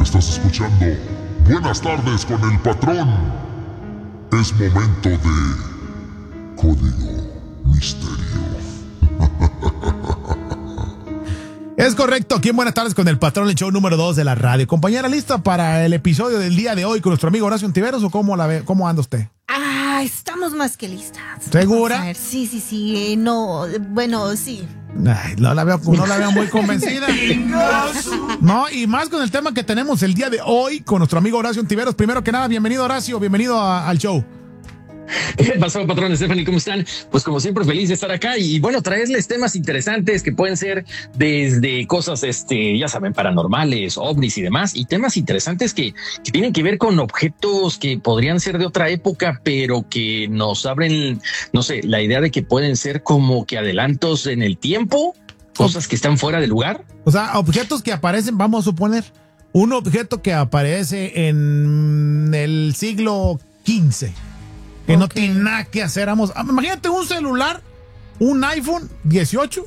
Estás escuchando Buenas tardes con el patrón. Es momento de Código Misterio. Es correcto, aquí en Buenas tardes con el patrón, el show número 2 de la radio. Compañera, ¿lista para el episodio del día de hoy con nuestro amigo Horacio Ontiveros o cómo anda usted? Estamos más que listas. ¿Segura? A ver, sí. No, bueno, sí. Ay, no la veo muy convencida. No, y más con el tema que tenemos el día de hoy con nuestro amigo Horacio Ontiveros. Primero que nada, bienvenido Horacio, bienvenido al show. ¿Qué pasó, patrón? Stephanie, ¿cómo están? Pues como siempre, feliz de estar acá y bueno, traerles temas interesantes que pueden ser desde cosas, ya saben, paranormales, ovnis y demás, y temas interesantes que tienen que ver con objetos que podrían ser de otra época, pero que nos abren, no sé, la idea de que pueden ser como que adelantos en el tiempo, cosas que están fuera de lugar. O sea, objetos que aparecen, vamos a suponer, un objeto que aparece en el siglo XV. Que no tiene nada que hacer. Imagínate un celular, un iPhone 18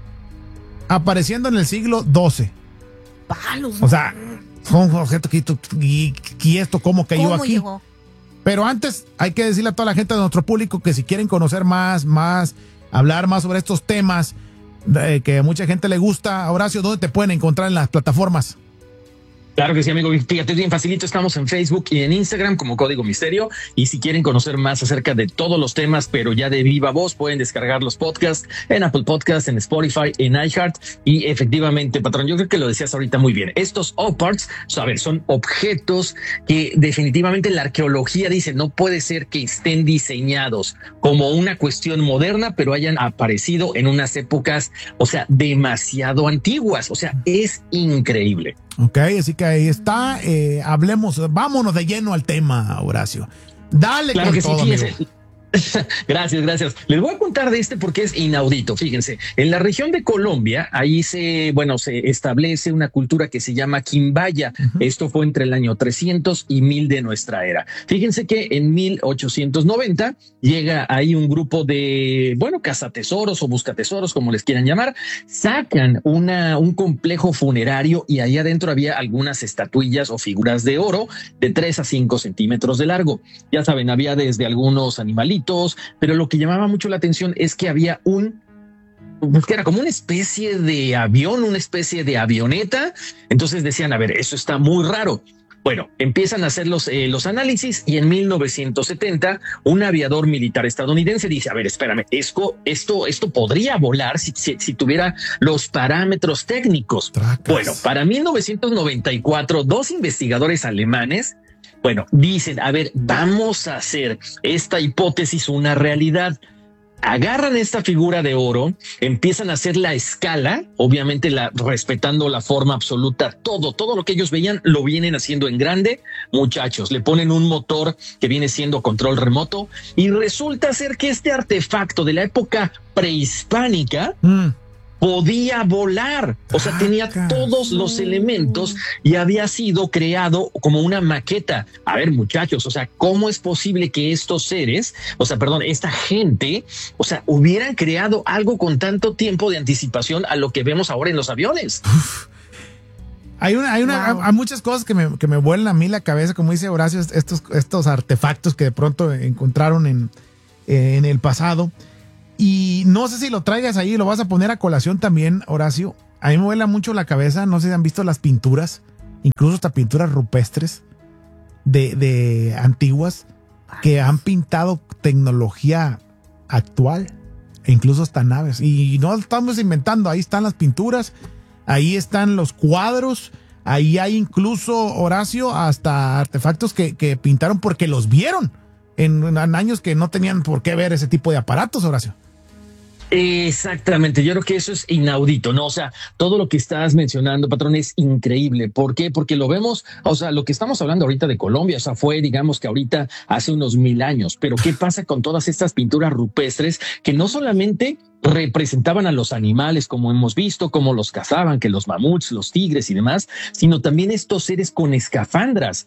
apareciendo en el siglo XII. Palos. O sea, son objetos y esto cómo cayó aquí. Llegó? Pero antes hay que decirle a toda la gente de nuestro público que si quieren conocer más, hablar más sobre estos temas que a mucha gente le gusta, Horacio, ¿dónde te pueden encontrar en las plataformas? Claro que sí, amigo. Fíjate, es bien facilito. Estamos en Facebook y en Instagram como Código Misterio. Y si quieren conocer más acerca de todos los temas, pero ya de viva voz, pueden descargar los podcasts en Apple Podcasts, en Spotify, en iHeart. Y efectivamente, patrón, yo creo que lo decías ahorita muy bien. Estos OPARTs, a ver, son objetos que definitivamente la arqueología dice no puede ser que estén diseñados como una cuestión moderna, pero hayan aparecido en unas épocas, o sea, demasiado antiguas. O sea, es increíble. Ok, así que ahí está. Vámonos de lleno al tema, Horacio. Dale, claro con que todo, sí, fíjense. amigo. Gracias. Les voy a contar de este porque es inaudito. Fíjense, en la región de Colombia, ahí se establece una cultura que se llama Quimbaya. Esto fue entre el año 300 y 1000 de nuestra era. Fíjense que en 1890 llega ahí un grupo de, cazatesoros o buscatesoros, como les quieran llamar, sacan un complejo funerario y ahí adentro había algunas estatuillas o figuras de oro de 3 a 5 centímetros de largo. Ya saben, había desde algunos animalitos, pero lo que llamaba mucho la atención es que había que era como una especie de avión, una especie de avioneta. Entonces decían, a ver, eso está muy raro. Bueno, empiezan a hacer los análisis y en 1970 un aviador militar estadounidense dice, a ver, espérame, esto podría volar si tuviera los parámetros técnicos. Tracas. Bueno, para 1994, dos investigadores alemanes dicen, a ver, vamos a hacer esta hipótesis una realidad. Agarran esta figura de oro, empiezan a hacer la escala, obviamente respetando la forma absoluta, todo lo que ellos veían lo vienen haciendo en grande, muchachos, le ponen un motor que viene siendo control remoto y resulta ser que este artefacto de la época prehispánica podía volar, o sea, tenía todos los elementos y había sido creado como una maqueta. A ver, muchachos, o sea, ¿cómo es posible que esta gente, hubieran creado algo con tanto tiempo de anticipación a lo que vemos ahora en los aviones? Hay muchas cosas que me vuelan a mí la cabeza, como dice Horacio, estos artefactos que de pronto encontraron en el pasado. Y no sé si lo traigas ahí, lo vas a poner a colación también, Horacio. A mí me vuela mucho la cabeza, no sé si han visto las pinturas, incluso hasta pinturas rupestres de antiguas que han pintado tecnología actual e incluso hasta naves. Y no estamos inventando, ahí están las pinturas, ahí están los cuadros, ahí hay incluso, Horacio, hasta artefactos que pintaron porque los vieron en años que no tenían por qué ver ese tipo de aparatos, Horacio. Exactamente, yo creo que eso es inaudito, ¿no? O sea, todo lo que estás mencionando, patrón, es increíble. ¿Por qué? Porque lo vemos, o sea, lo que estamos hablando ahorita de Colombia, o sea, fue, digamos que ahorita hace unos 1000 años, pero ¿qué pasa con todas estas pinturas rupestres que no solamente representaban a los animales, como hemos visto, cómo los cazaban, que los mamuts, los tigres y demás, sino también estos seres con escafandras,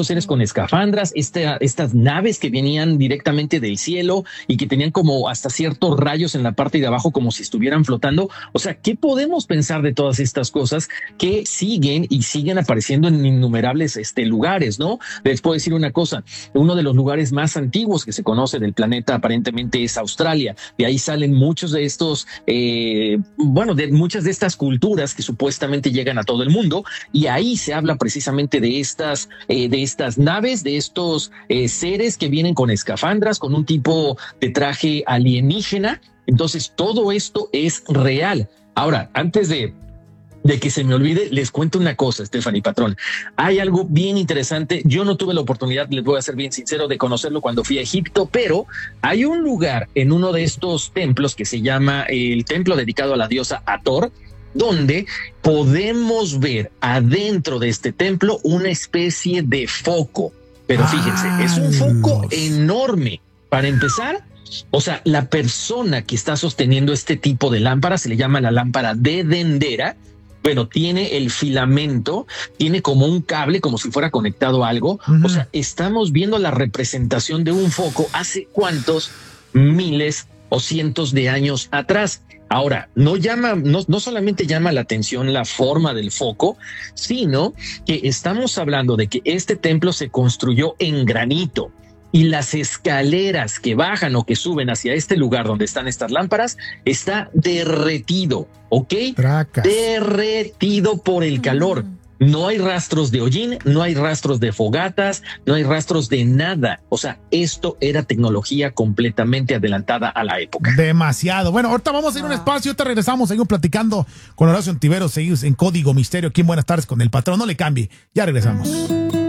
estas naves que venían directamente del cielo y que tenían como hasta ciertos rayos en la parte de abajo como si estuvieran flotando. O sea, ¿qué podemos pensar de todas estas cosas que siguen apareciendo en innumerables lugares, ¿no? Les puedo decir una cosa, uno de los lugares más antiguos que se conoce del planeta aparentemente es Australia, de ahí salen muchos de estos, de muchas de estas culturas que supuestamente llegan a todo el mundo, y ahí se habla precisamente de estas naves, de estos seres que vienen con escafandras, con un tipo de traje alienígena. Entonces todo esto es real. Ahora, antes de que se me olvide, les cuento una cosa, Stephanie Patrón. Hay algo bien interesante. Yo no tuve la oportunidad, les voy a ser bien sincero, de conocerlo cuando fui a Egipto, pero hay un lugar en uno de estos templos que se llama el templo dedicado a la diosa Hathor, donde podemos ver adentro de este templo una especie de foco. Pero fíjense, es un foco enorme. Para empezar, o sea, la persona que está sosteniendo este tipo de lámpara se le llama la lámpara de Dendera. Bueno, tiene el filamento, tiene como un cable, como si fuera conectado a algo. O sea, estamos viendo la representación de un foco hace cuántos miles o cientos de años atrás. Ahora, no solamente llama la atención la forma del foco, sino que estamos hablando de que este templo se construyó en granito. Y las escaleras que bajan o que suben hacia este lugar donde están estas lámparas está derretido, ¿ok? Tracas. Derretido por el calor. No hay rastros de hollín, no hay rastros de fogatas, no hay rastros de nada. O sea, esto era tecnología completamente adelantada a la época. Demasiado. Bueno, ahorita vamos a ir a un espacio, ahorita regresamos, seguimos platicando con Horacio Ontiveros, seguimos en Código Misterio aquí en Buenas Tardes con el Patrón. No le cambie, ya regresamos.